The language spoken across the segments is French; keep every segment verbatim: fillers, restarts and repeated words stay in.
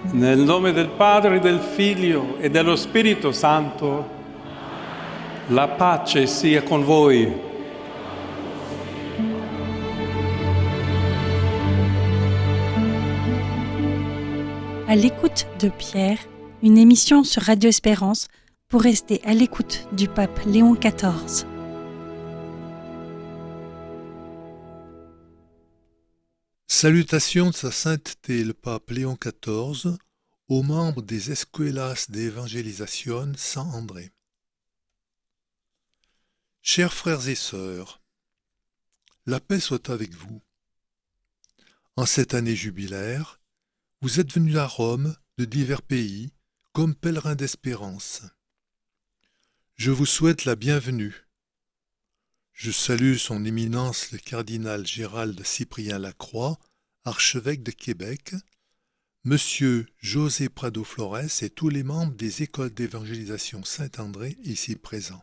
Nel nome del Padre, del Figlio e dello Spirito Santo, la pace sia con voi. À l'écoute de Pierre, une émission sur Radio Espérance pour rester à l'écoute du pape Léon quatorze. Salutations de sa sainteté le pape Léon quatorze aux membres des Escuelas de Evangelización San André. Chers frères et sœurs, la paix soit avec vous. En cette année jubilaire, vous êtes venus à Rome de divers pays comme pèlerins d'espérance. Je vous souhaite la bienvenue. Je salue son éminence le cardinal Gérald Cyprien Lacroix, archevêque de Québec, Monsieur José Prado Flores et tous les membres des écoles d'évangélisation Saint-André ici présents.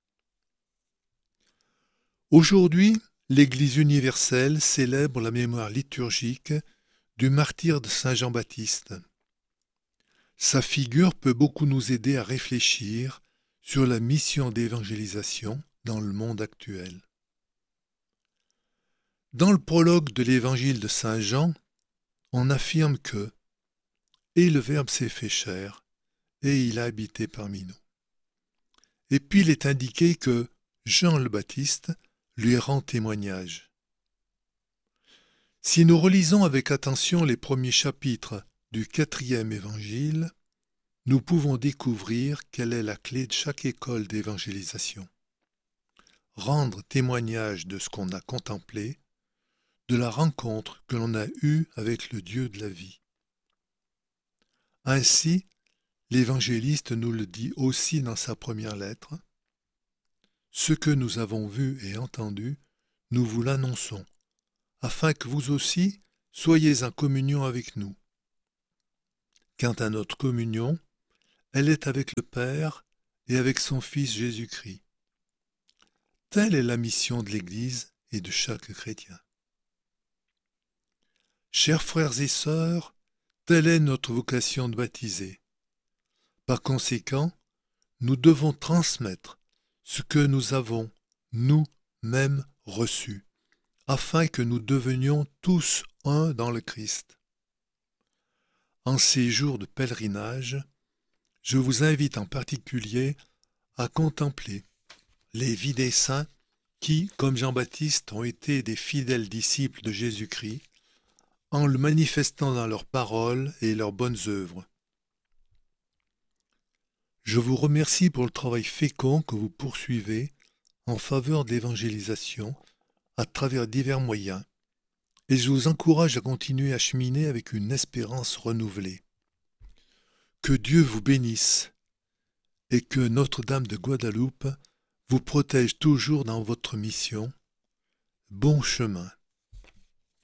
Aujourd'hui, l'Église universelle célèbre la mémoire liturgique du martyr de Saint Jean-Baptiste. Sa figure peut beaucoup nous aider à réfléchir sur la mission d'évangélisation dans le monde actuel. Dans le prologue de l'évangile de Saint Jean, on affirme que « Et le Verbe s'est fait chair, et il a habité parmi nous ». Et puis il est indiqué que Jean le Baptiste lui rend témoignage. Si nous relisons avec attention les premiers chapitres du quatrième évangile, nous pouvons découvrir quelle est la clé de chaque école d'évangélisation. Rendre témoignage de ce qu'on a contemplé, de la rencontre que l'on a eue avec le Dieu de la vie. Ainsi, l'évangéliste nous le dit aussi dans sa première lettre. Ce que nous avons vu et entendu, nous vous l'annonçons, afin que vous aussi soyez en communion avec nous. Quant à notre communion, elle est avec le Père et avec son Fils Jésus-Christ. Telle est la mission de l'Église et de chaque chrétien. Chers frères et sœurs, telle est notre vocation de baptiser. Par conséquent, nous devons transmettre ce que nous avons nous-mêmes reçu, afin que nous devenions tous un dans le Christ. En ces jours de pèlerinage, je vous invite en particulier à contempler les vies des saints qui, comme Jean-Baptiste, ont été des fidèles disciples de Jésus-Christ, en le manifestant dans leurs paroles et leurs bonnes œuvres. Je vous remercie pour le travail fécond que vous poursuivez en faveur de l'évangélisation à travers divers moyens, et je vous encourage à continuer à cheminer avec une espérance renouvelée. Que Dieu vous bénisse et que Notre-Dame de Guadeloupe vous protège toujours dans votre mission. Bon chemin.